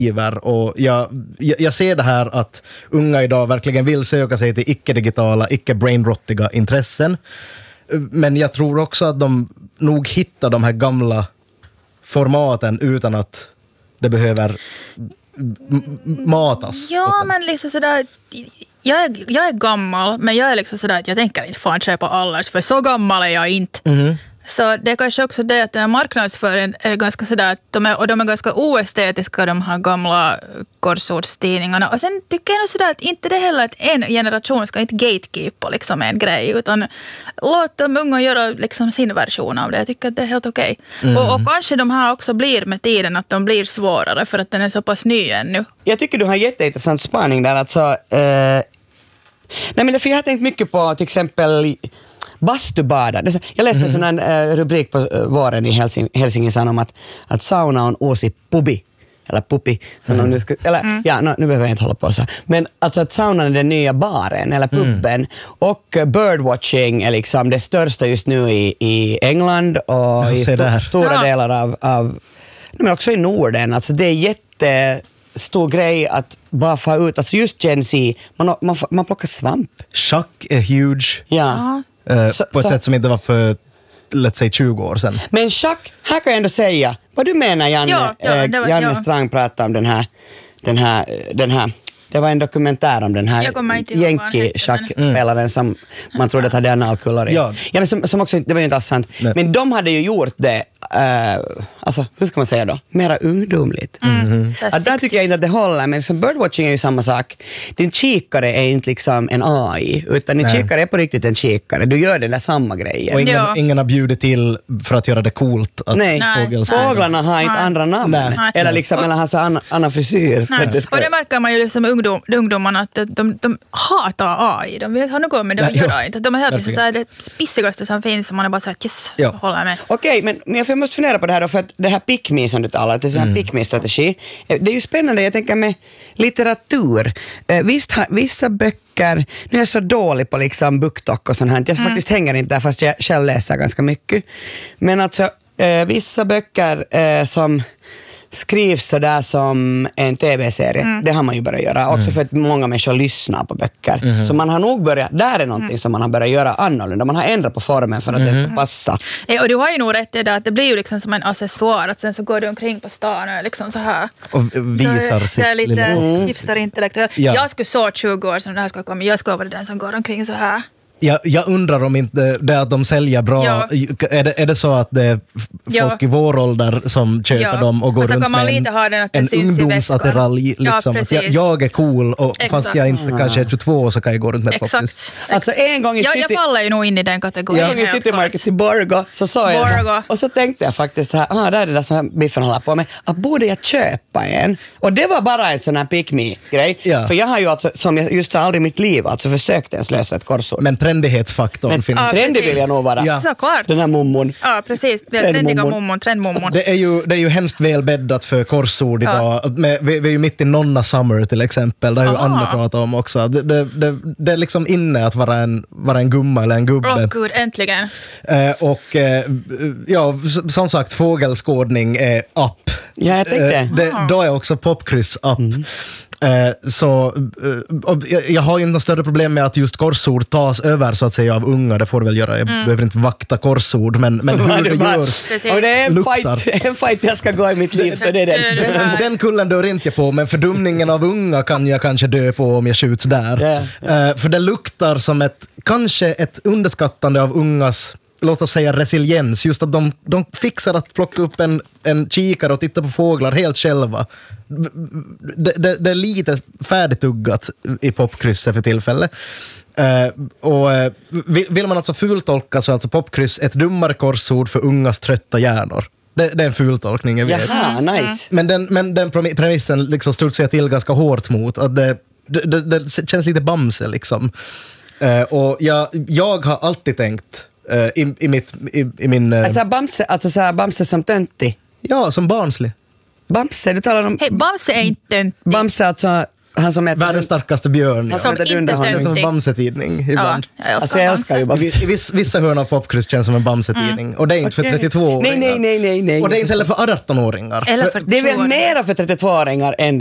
och jag ser det här att unga idag verkligen vill söka sig till icke-digitala, icke-brainrottiga intressen. Men jag tror också att de nog hittar de här gamla formaten utan att det behöver matas. Ja, men liksom sådär... Jag är gammal, men jag är liksom sådär att jag tänker inte fan köpa allars, för så gammal är jag inte. Så det är kanske också det att den här marknadsföringen är ganska sådär, att de är ganska oestetiska, de här gamla korsordstidningarna. Och sen tycker jag nog sådär att inte det heller att en generation ska inte gatekeepa liksom en grej, utan låt de unga göra liksom sin version av det. Jag tycker att det är helt okej. Och kanske de här också blir med tiden att de blir svårare för att den är så pass ny ännu. Jag tycker du har jätteintressant spaning där. Alltså, nej, men för jag har tänkt mycket på till exempel bastubada. Jag läste en sån här rubrik på våren i Helsingin om att sauna on uusi pubi. Eller pupi. Nu behöver jag inte hålla på så. Men alltså att saunan är den nya baren eller puben. Och birdwatching är liksom det största just nu i England och i stora delar av men också i Norden. Alltså det är jättestor grej att bara få ut, alltså just Gen Z, man plockar svamp. Schack är huge. Ja. På ett sätt som inte var för, let's say, 20 år sedan. Men schack, här kan jag ändå säga, vad du menar Janne, Janne Strang pratade om den här det var en dokumentär om den här jänki-schackspelaren som man trodde att hade analkullor i. Ja, men som också, det var ju inte alls sant. Nej. Men de hade ju gjort det, alltså, hur ska man säga då? Mera ungdomligt. Där tycker jag inte att det håller, men som birdwatching är ju samma sak. Din kikare är inte liksom en AI, utan din kikare är på riktigt en kikare. Du gör den där samma grejen. Och ingen har bjudit till för att göra det coolt. Att fåglarna har inte andra namn. Eller liksom, eller har så annan frisyr. Och det märker man ju liksom ungdomarna att de hatar AI. De vill ha något, men de gör inte. De är helt så här, det pissigaste som finns, och man är bara så här, yes, håller med. Okej, men jag måste fundera på det här då, för att det här pick-me som du talar, det är en pick-me-strategi. Det är ju spännande, jag tänker med litteratur. Visst, vissa böcker, nu är jag så dålig på liksom BookTok och sånt här, jag faktiskt hänger inte där fast jag själv läser ganska mycket. Men alltså, vissa böcker som skrivs så där som en tv-serie. Det har man ju börjat göra. Också för att många människor lyssnar på böcker. Så man har nog börjat, där är någonting som man har börjat göra annorlunda. Man har ändrat på formen för att det ska passa. Och du har ju nog rätt i det, att det blir ju liksom som en accessoar, att sen så går du omkring på stan och liksom så här. Och visar så sitt det är lite hipster-intellektuellt. Ja. Jag skulle så 20 år som det här ska komma. Jag ska vara den som går omkring så här. Jag undrar om inte det att de säljer bra, är det så att det är folk i vår ålder som köper dem och går runt med en ungdomsattiralj liksom, att jag är cool och fast jag inte kanske är 22 så kan jag gå runt med poppis. Alltså en gång jag faller ju nog in i den kategorin. En gång i City Market i Borgå så sa jag och så tänkte jag faktiskt här, där är det där som Biffen håller på med, att borde jag köpa en? Och det var bara en sån här pick-me-grej. För jag har ju alltså, som jag just sa, aldrig i mitt liv alltså försökt ens lösa ett korsord. Men trendighetsfaktorn finns. Trendig vill jag nog vara. Såklart. Den här mummon. Ja, precis. Trendiga mummon, trendmummon. Det är ju hemskt välbäddat för korsord idag. Vi är ju mitt i Nonna Summer till exempel. Det har ju Anna pratat om också. Det är liksom inne att vara en gumma eller en gubbe. Gud, äntligen. Som sagt, fågelskådning är app. Ja, jag tänkte. Då är också popkryss app. Så jag har ju inte något större problem med att just korsord tas över så att säga av unga. Det får du väl göra. Jag behöver inte vakta korsord, men hur det görs och det är en fight jag ska gå i mitt liv, så det är den kullen dör inte jag på, men fördumningen av unga kan jag kanske dö på om jag skjuts där. För det luktar som kanske ett underskattande av ungas, låt oss säga, resiliens. Just att de fixar att plocka upp en kikare och titta på fåglar helt själva. Det är lite färdigtuggat i popkrysset för tillfället. Vill man alltså fultolka så är alltså popkryss ett dummare korsord för ungas trötta hjärnor. Det är en fultolkning, jag vet. Jaha, nice. Men den premissen liksom studsar jag till ganska hårt mot. Att det känns lite bamse liksom. Och jag har alltid tänkt i min... Alltså Bamse som töntig. Ja, som barnslig. Bamse, du talar om... Hej, Bamse är inte töntig. Bamse alltså Han som heter Världens starkaste björn. som inte Dunder har Det är som en någonting. Bamse-tidning ibland. Ja, jag Alltså jag älskar ju bara... Vissa hörn av Popkrust känns som en Bamse-tidning. Och det är inte för 32-åringar. Nej. Och det är inte heller för 18-åringar. Eller för Det är väl mera för 32-åringar än